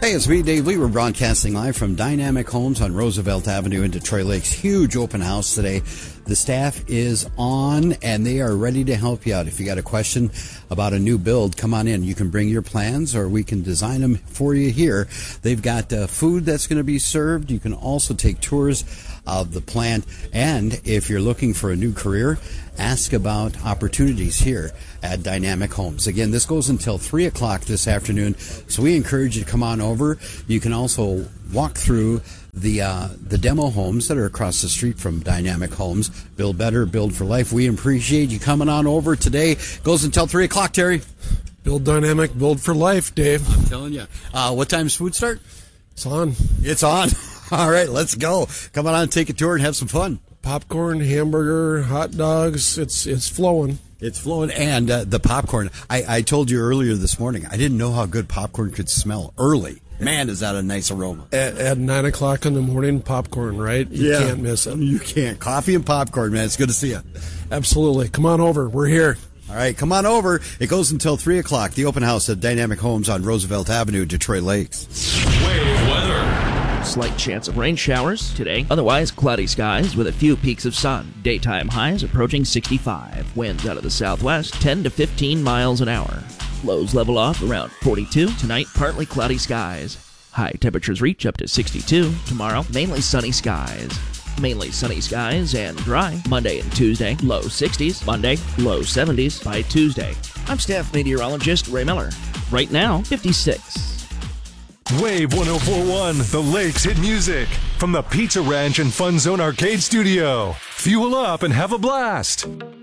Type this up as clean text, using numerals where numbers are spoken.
Hey, it's me, Dave Lee. We're broadcasting live from Dynamic Homes on Roosevelt Avenue in Detroit Lakes. Huge open house today. The staff is on, and they are ready to help you out. If you got a question about a new build, come on in. You can bring your plans, or we can design them for you here. They've got food that's going to be served. You can also take tours of the plant. And if you're looking for a new career, ask about opportunities here at Dynamic Homes. Again, this goes until 3 o'clock this afternoon, so we encourage you to come on over. You can also walk through the demo homes that are across the street from Dynamic Homes. Build better, build for life. We appreciate you coming on over today. Goes until 3 o'clock, Terry. Build dynamic, build for life, Dave. I'm telling you. What time's food start? It's on. It's on. All right, let's go. Come on, take a tour and have some fun. Popcorn, hamburger, hot dogs. It's flowing. It's flowing. And the popcorn. I told you earlier this morning, I didn't know how good popcorn could smell early. Man, is that a nice aroma. At 9 o'clock in the morning, popcorn, right? You can't miss it. You can't. Coffee and popcorn, man. It's good to see you. Absolutely. Come on over. We're here. All right, come on over. It goes until 3 o'clock. The open house at Dynamic Homes on Roosevelt Avenue, Detroit Lakes. Wave weather. Slight chance of rain showers today. Otherwise, cloudy skies with a few peaks of sun. Daytime highs approaching 65. Winds out of the southwest, 10 to 15 miles an hour. Lows level off around 42. Tonight, partly cloudy skies. High temperatures reach up to 62. Tomorrow, mainly sunny skies. Mainly sunny skies and dry. Monday and Tuesday, low 60s. Monday, low 70s by Tuesday. I'm staff meteorologist Ray Miller. Right now, 56. Wave 104.1, the Lakes hit music. From the Pizza Ranch and Fun Zone Arcade Studio. Fuel up and have a blast.